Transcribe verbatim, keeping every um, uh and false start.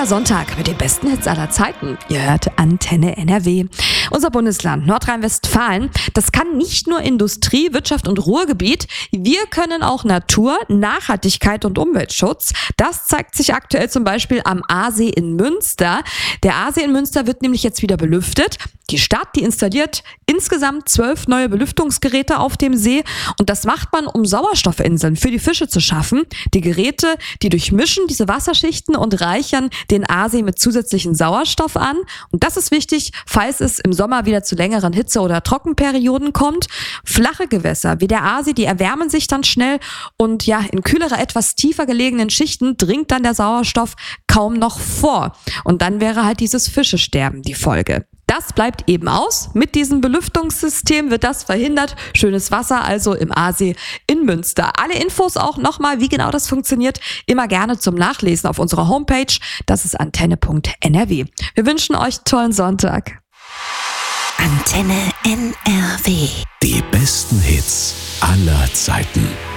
Schöner Sonntag mit den besten Hits aller Zeiten. Ihr hört Antenne N R W. Unser Bundesland Nordrhein-Westfalen, das kann nicht nur Industrie, Wirtschaft und Ruhrgebiet. Wir können auch Natur, Nachhaltigkeit und Umweltschutz. Das zeigt sich aktuell zum Beispiel am Aasee in Münster. Der Aasee in Münster wird nämlich jetzt wieder belüftet. Die Stadt, die installiert insgesamt zwölf neue Belüftungsgeräte auf dem See. Und das macht man, um Sauerstoffinseln für die Fische zu schaffen. Die Geräte, die durchmischen diese Wasserschichten und reichern den Aasee mit zusätzlichen Sauerstoff an. Und das ist wichtig, falls es im Sommer wieder zu längeren Hitze- oder Trockenperioden kommt. Flache Gewässer wie der Aasee, die erwärmen sich dann schnell und ja, in kühlere, etwas tiefer gelegenen Schichten dringt dann der Sauerstoff kaum noch vor. Und dann wäre halt dieses Fischesterben die Folge. Das bleibt eben aus. Mit diesem Belüftungssystem wird das verhindert. Schönes Wasser also im Aasee in Münster. Alle Infos auch nochmal, wie genau das funktioniert, immer gerne zum Nachlesen auf unserer Homepage. Das ist antenne punkt N R W. Wir wünschen euch einen tollen Sonntag. Antenne N R W. Die besten Hits aller Zeiten.